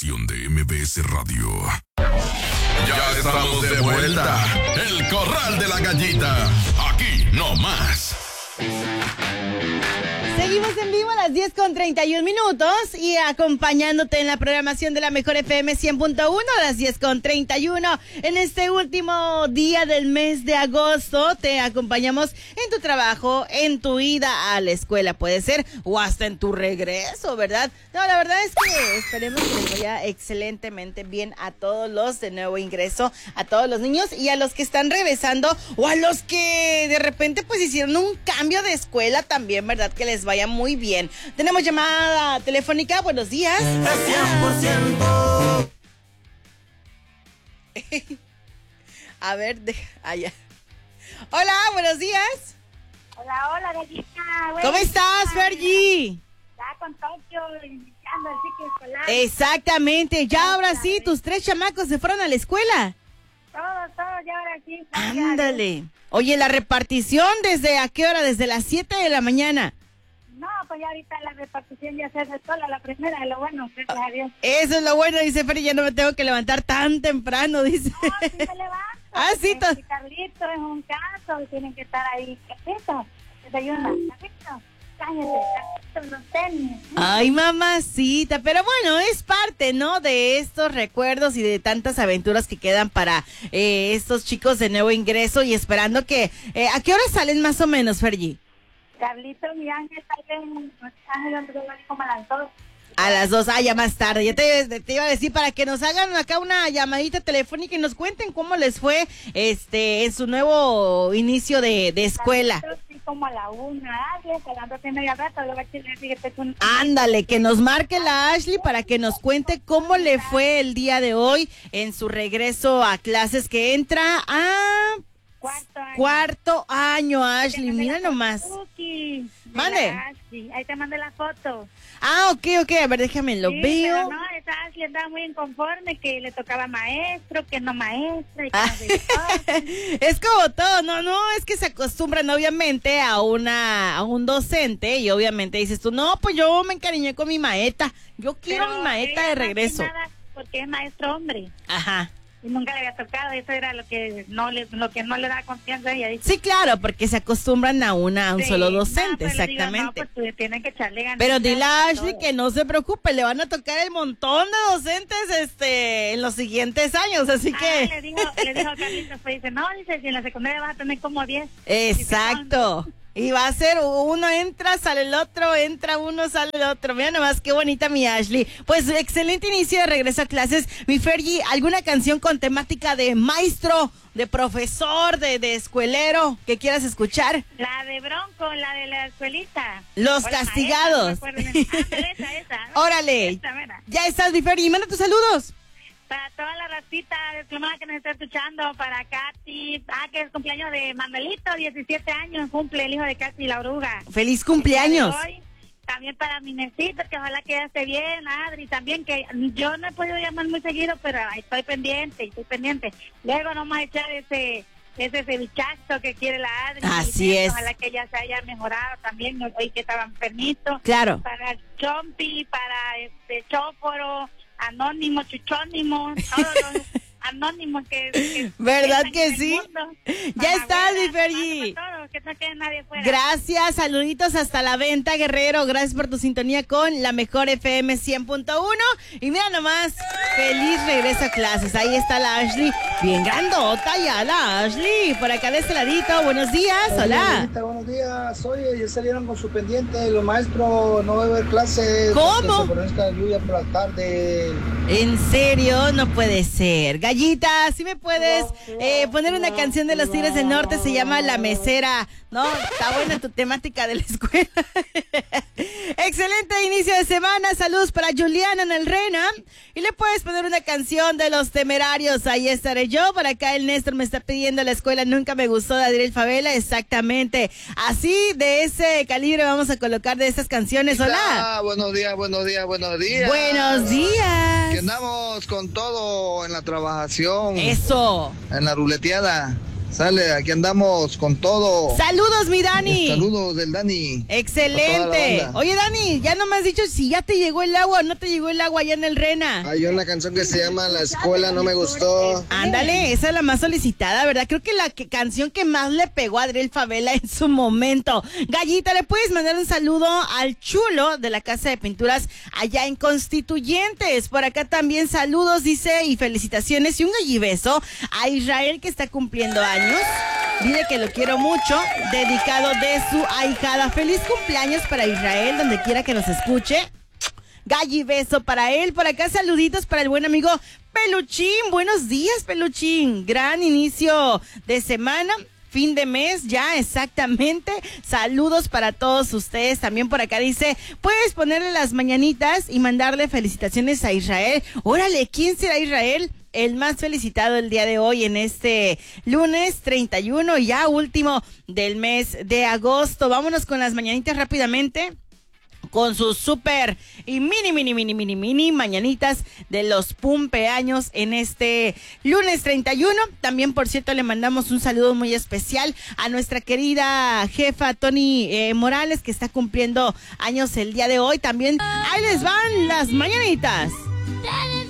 De MBS Radio. Ya estamos de vuelta. El Corral de la Gallita. Aquí no más. Seguimos en vivo a las 10:31 y acompañándote en la programación de la Mejor FM 100.1 a las 10:31. En este último día del mes de agosto te acompañamos en tu trabajo, en tu ida a la escuela, puede ser, o hasta en tu regreso, ¿verdad? No, la verdad es que esperemos que les vaya excelentemente bien a todos los de nuevo ingreso, a todos los niños y a los que están regresando o a los que de repente pues hicieron un cambio de escuela también, ¿verdad? Que les vaya muy bien. Tenemos llamada telefónica, buenos días. 100%. A ver, allá. Hola, buenos días. Hola, gallita. ¿Cómo estás, Fergie? Ya con Tokio, iniciando el ciclo escolar. Exactamente, ya ahora sí, tus 3 chamacos se fueron a la escuela. Todos, ya ahora sí. Ándale. Oye, la repartición, ¿desde a qué hora? Desde las 7 de la mañana. No, pues ya ahorita la repartición ya se hace sola, la primera, de lo bueno, gracias a Dios. Eso es lo bueno, dice Fergie, ya no me tengo que levantar tan temprano, dice. No, sí se levanta. Sí, Carlito es un caso, tienen que estar ahí. Carlito, desayuna. Carlito, cállate, Carlito, los tenis. Ay, mamacita, pero bueno, es parte, ¿no? De estos recuerdos y de tantas aventuras que quedan para estos chicos de nuevo ingreso y esperando que... ¿a qué hora salen más o menos, Fergie? Carlito, mi ángel, salen como a las 2. A las 2, ya más tarde. Ya te iba a decir para que nos hagan acá una llamadita telefónica y nos cuenten cómo les fue en su nuevo inicio de escuela. Sí, como a la 1, media rato, luego Ándale, que nos marque la Ashley para que nos cuente cómo le fue el día de hoy en su regreso a clases que entra a... Cuarto año, Ashley, mira nomás. Mande. Ahí te mandé la foto. Ok, a ver, déjame, lo veo. Pero no, esa Ashley andaba muy inconforme, que le tocaba maestro, que no maestra. Y que es como todo, no, es que se acostumbran obviamente a un docente y obviamente dices tú, no, pues yo me encariñé con mi maestra, yo quiero mi maestra de regreso. Porque es maestro hombre. Ajá. Y nunca le había tocado, eso era lo que no le da confianza a ella. Dice. Sí, claro, porque se acostumbran a un solo docente, no, exactamente. Digo, no, pues tienen que echarle ganas. Pero dile a Ashley que no se preocupe, le van a tocar el montón de docentes en los siguientes años, así que... Le dijo Carlitos, pues dice, no, dice, si en la secundaria vas a tener como 10. Exacto. Y va a ser uno entra, sale el otro, entra uno, sale el otro. Mira nomás qué bonita mi Ashley. Pues excelente inicio de regreso a clases. Mi Fergie, ¿alguna canción con temática de maestro, de profesor, de escuelero que quieras escuchar? La de Bronco, la de la escuelita. Los castigados. Esa. Órale. Esa, ya estás, mi Fergie. Manda tus saludos. Para toda la racita desplomada que nos está escuchando, para Katy, que es cumpleaños de Manuelito, 17 años, cumple el hijo de Katy, la oruga. ¡Feliz cumpleaños! Hoy, también para mi Necito, que ojalá que ya esté bien, Adri, también, que yo no he podido llamar muy seguido, pero estoy pendiente. Luego vamos a echar ese cevichazo que quiere la Adri. Así es. Ojalá que ya se haya mejorado también, hoy que estaba enfermito. Claro. Para Chompi, para Chóforo, Anónimo, Chuchónimo, todos los anónimos que ¿verdad que sí? Mundo, ya está, mi Fergie. Que no quede nadie fuera. Gracias, saluditos hasta la venta, Guerrero. Gracias por tu sintonía con la Mejor FM 100.1. Y mira nomás, feliz regreso a clases. Ahí está la Ashley, bien grandota ya la Ashley. Por acá de este ladito, buenos días, hola. Buenos días, oye, ya salieron con su pendiente, los maestros no va a haber clases. ¿Cómo? Por esta lluvia por la tarde. ¿En serio? No puede ser. Gallita, ¿sí me puedes poner una canción de los Tigres del Norte? Se llama La Mesera. No, está buena tu temática de la escuela. Excelente inicio de semana. Saludos para Juliana en el Reina. Y le puedes poner una canción de Los Temerarios. Ahí estaré yo. Por acá el Néstor me está pidiendo La Escuela Nunca Me Gustó de Adriel Favela. Exactamente. Así, de ese calibre vamos a colocar de estas canciones. Hola. Buenos días. Buenos días. Que andamos con todo en la trabajación. Eso. En la ruleteada. Sale, aquí andamos con todo. Saludos, mi Dani. Saludos del Dani. Excelente. Oye, Dani, ya no me has dicho si ya te llegó el agua o no te llegó el agua allá en el Rena. Hay una canción que se llama La Escuela No Me Gustó. Ándale, esa es la más solicitada, ¿verdad? Creo que la canción que más le pegó a Adriel Favela en su momento. Gallita, ¿le puedes mandar un saludo al chulo de la Casa de Pinturas allá en Constituyentes? Por acá también saludos, dice, y felicitaciones y un gallibeso a Israel, que está cumpliendo años. Dile que lo quiero mucho, dedicado de su ahijada. Feliz cumpleaños para Israel, donde quiera que nos escuche. Gallibeso para él. Por acá saluditos para el buen amigo Peluchín. Buenos días, Peluchín. Gran inicio de semana. Fin de mes ya, exactamente. Saludos para todos ustedes. También por acá dice, puedes ponerle las mañanitas y mandarle felicitaciones a Israel. Órale, ¿quién será Israel? El más felicitado el día de hoy en este lunes 31, ya último del mes de agosto. Vámonos con las mañanitas rápidamente, con sus súper y mini mañanitas de los pumpeaños en este lunes 31. También, por cierto, le mandamos un saludo muy especial a nuestra querida jefa Tony Morales, que está cumpliendo años el día de hoy. También ahí les van las mañanitas.